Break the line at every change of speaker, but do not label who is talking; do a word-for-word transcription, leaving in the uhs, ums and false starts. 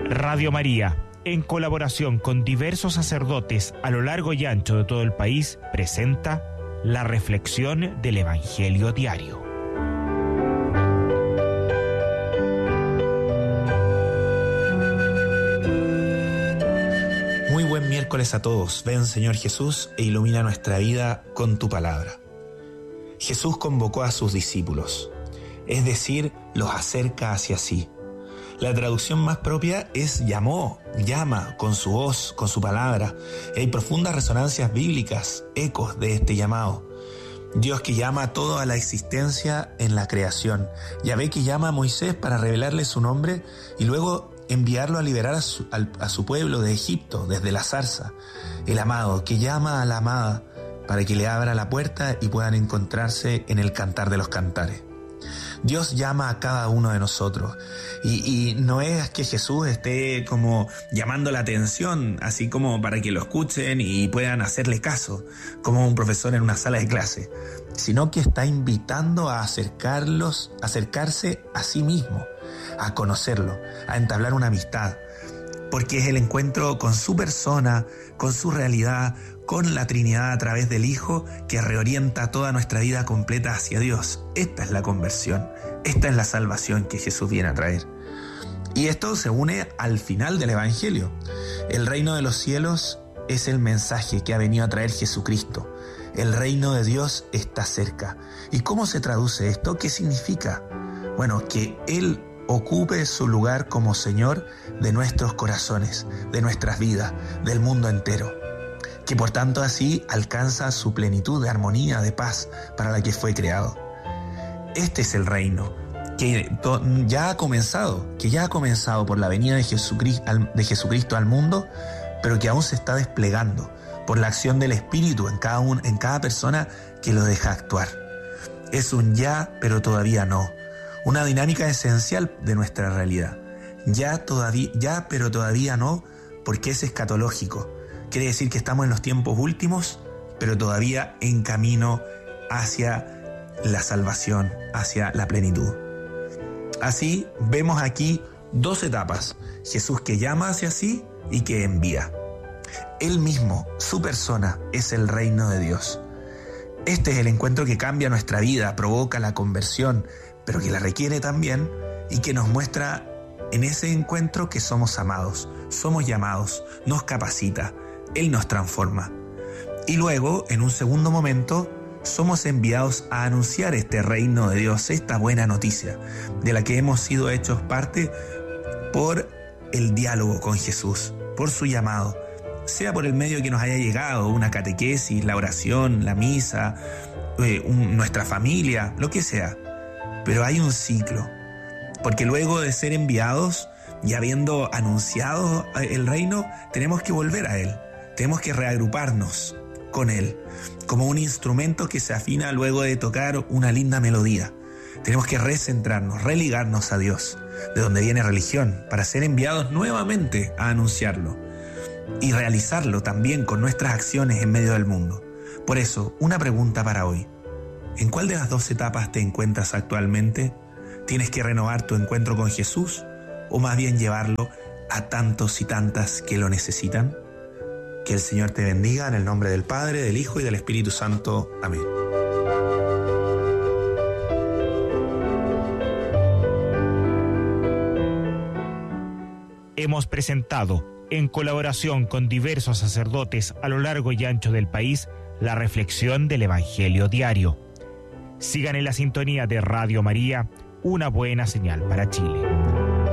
Radio María, en colaboración con diversos sacerdotes a lo largo y ancho de todo el país, presenta la reflexión del Evangelio diario.
Muy buen miércoles a todos. Ven, Señor Jesús, e ilumina nuestra vida con tu palabra. Jesús convocó a sus discípulos, es decir, los acerca hacia sí. La traducción más propia es llamó, llama, con su voz, con su palabra. Hay profundas resonancias bíblicas, ecos de este llamado. Dios que llama a todo a la existencia en la creación. Yahvé que llama a Moisés para revelarle su nombre y luego enviarlo a liberar a su, a, a su pueblo de Egipto, desde la zarza. El amado que llama a la amada para que le abra la puerta y puedan encontrarse en el cantar de los cantares. Dios llama a cada uno de nosotros y, y no es que Jesús esté como llamando la atención, así como para que lo escuchen y puedan hacerle caso, como un profesor en una sala de clase, sino que está invitando a acercarlos, a acercarse a sí mismo, a conocerlo, a entablar una amistad, porque es el encuentro con su persona, con su realidad, con la Trinidad a través del Hijo que reorienta toda nuestra vida completa hacia Dios. Esta es la conversión, esta es la salvación que Jesús viene a traer. Y esto se une al final del Evangelio. El reino de los cielos es el mensaje que ha venido a traer Jesucristo. El reino de Dios está cerca. ¿Y cómo se traduce esto? ¿Qué significa? Bueno, que Él ocupe su lugar como Señor de nuestros corazones, de nuestras vidas, del mundo entero. Que por tanto así alcanza su plenitud de armonía, de paz para la que fue creado. Este es el reino que ya ha comenzado, que ya ha comenzado por la venida de Jesucristo, de Jesucristo al mundo, pero que aún se está desplegando por la acción del Espíritu en cada, un, en cada persona que lo deja actuar. Es un ya, pero todavía no. Una dinámica esencial de nuestra realidad. Ya, todavía, ya, pero todavía no, porque es escatológico. Quiere decir que estamos en los tiempos últimos, pero todavía en camino hacia la salvación, hacia la plenitud. Así vemos aquí dos etapas. Jesús que llama hacia sí y que envía. Él mismo, su persona, es el reino de Dios. Este es el encuentro que cambia nuestra vida, provoca la conversión, pero que la requiere también y que nos muestra en ese encuentro que somos amados, somos llamados, nos capacita. Él nos transforma. Y luego, en un segundo momento, somos enviados a anunciar este reino de Dios, esta buena noticia, de la que hemos sido hechos parte por el diálogo con Jesús, por su llamado, sea por el medio que nos haya llegado, una catequesis, la oración, la misa, eh, un, nuestra familia, lo que sea. Pero hay un ciclo, porque luego de ser enviados y habiendo anunciado el reino, tenemos que volver a Él. Tenemos que reagruparnos con Él, como un instrumento que se afina luego de tocar una linda melodía. Tenemos que recentrarnos, religarnos a Dios, de donde viene religión, para ser enviados nuevamente a anunciarlo y realizarlo también con nuestras acciones en medio del mundo. Por eso, una pregunta para hoy. ¿En cuál de las dos etapas te encuentras actualmente? ¿Tienes que renovar tu encuentro con Jesús o más bien llevarlo a tantos y tantas que lo necesitan? Que el Señor te bendiga en el nombre del Padre, del Hijo y del Espíritu Santo. Amén.
Hemos presentado, en colaboración con diversos sacerdotes a lo largo y ancho del país, la reflexión del Evangelio diario. Sigan en la sintonía de Radio María, una buena señal para Chile.